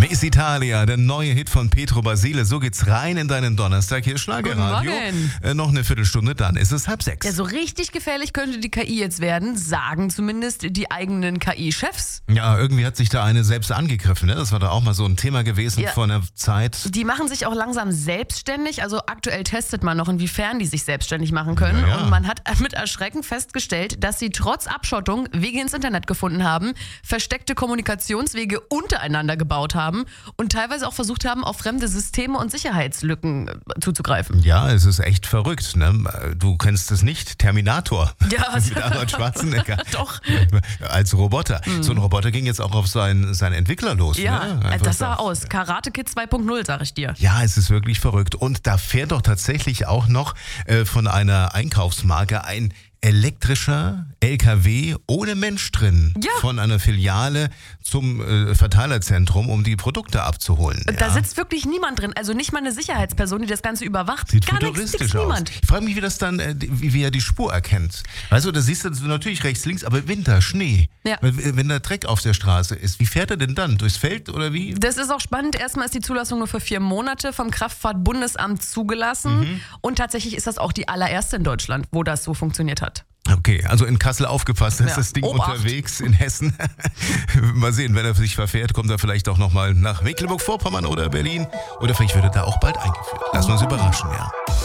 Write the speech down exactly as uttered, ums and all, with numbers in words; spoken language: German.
Miss Italia, der neue Hit von Pietro Basile. So geht's rein in deinen Donnerstag. Hier ist Schlagerradio. Guten Morgen. Äh, noch eine Viertelstunde, dann ist es halb sechs. Ja, so richtig gefährlich könnte die K I jetzt werden, sagen zumindest die eigenen K I-Chefs. Ja, irgendwie hat sich da eine selbst angegriffen. Ne? Das war da auch mal so ein Thema gewesen Ja. vor einer Zeit. Die machen sich auch langsam selbstständig. Also aktuell testet man noch, inwiefern die sich selbstständig machen können. Ja, ja. Und man hat mit Erschrecken festgestellt, dass sie trotz Abschottung Wege ins Internet gefunden haben, versteckte Kommunikationswege untereinander gebaut haben und teilweise auch versucht haben, auf fremde Systeme und Sicherheitslücken äh, zuzugreifen. Ja, es ist echt verrückt. Ne? Du kennst es nicht, Terminator. Ja, Mit Arnold Schwarzenegger. Doch. Als Roboter. Mhm. So ein Roboter ging jetzt auch auf seinen, seinen Entwickler los. Ja, ne? Einfach das sah so. aus. Karate Kid zwei Punkt null, sag ich dir. Ja, es ist wirklich verrückt. Und da fährt doch tatsächlich auch noch äh, von einer Einkaufsmarke ein elektrischer L K W ohne Mensch drin. Ja. Von einer Filiale zum äh, Verteilerzentrum, um die Produkte abzuholen. Da ja. sitzt wirklich niemand drin. Also nicht mal eine Sicherheitsperson, die das Ganze überwacht. Sieht Gar nichts, futuristisch nix, aus. niemand. Ich frage mich, wie das dann, äh, wie, wie er die Spur erkennt. Weißt du, da siehst du natürlich rechts, links, aber Winter, Schnee. Ja. Wenn, wenn da Dreck auf der Straße ist, wie fährt er denn dann? Durchs Feld oder wie? Das ist auch spannend. Erstmal ist die Zulassung nur für vier Monate vom Kraftfahrtbundesamt zugelassen. Mhm. Und tatsächlich ist das auch die allererste in Deutschland, wo das so funktioniert hat. Okay, also in Kassel aufgepasst, da ist Ja, das Ding Obacht. unterwegs in Hessen. Mal sehen, wenn er sich verfährt, kommt er vielleicht auch nochmal nach Mecklenburg-Vorpommern oder Berlin. Oder vielleicht wird er da auch bald eingeführt. Lassen wir uns überraschen, ja.